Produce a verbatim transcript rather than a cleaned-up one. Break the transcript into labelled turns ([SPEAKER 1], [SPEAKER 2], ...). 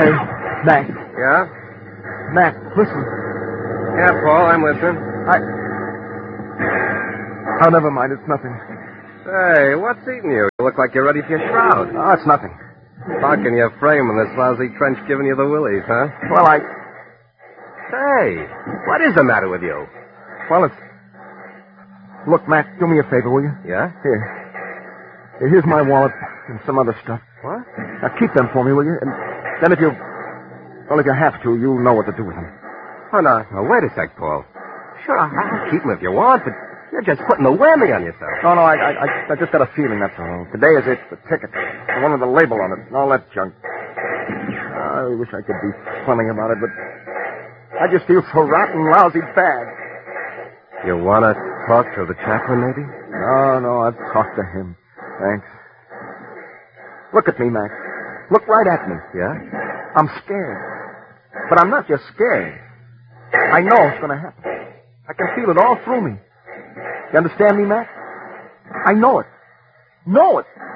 [SPEAKER 1] Hey, Mac.
[SPEAKER 2] Yeah?
[SPEAKER 1] Mac, listen.
[SPEAKER 2] Yeah, Paul, I'm listening.
[SPEAKER 1] I... Oh, never mind. It's nothing.
[SPEAKER 2] Hey, what's eating you? You look like you're ready for your shroud.
[SPEAKER 1] Oh, it's nothing.
[SPEAKER 2] Fucking your frame in this lousy trench giving you the willies, huh?
[SPEAKER 1] Well, I...
[SPEAKER 2] Hey, what is the matter with you?
[SPEAKER 1] Well, it's... Look, Mac, do me a favor, will you?
[SPEAKER 2] Yeah?
[SPEAKER 1] Here. Here, here's my wallet and some other stuff.
[SPEAKER 2] What?
[SPEAKER 1] Now, keep them for me, will you? And then if you... Well, if you have to, you'll know what to do with them.
[SPEAKER 2] Oh, no. Now, wait a sec, Paul. Sure, I'll keep them if you want, but you're just putting the whammy on yourself.
[SPEAKER 1] No, no, I, I, I just got a feeling, that's all. Today is it, the ticket. The one with the label on it, and all that junk. I wish I could be funny about it, but I just feel so rotten, lousy bad.
[SPEAKER 2] You want to talk to the chaplain, maybe?
[SPEAKER 1] No, no, I've talked to him. Thanks. Look at me, Mac. Look right at me.
[SPEAKER 2] Yeah?
[SPEAKER 1] I'm scared. But I'm not just scared. I know it's going to happen. I can feel it all through me. You understand me, Mac? I know it. Know it.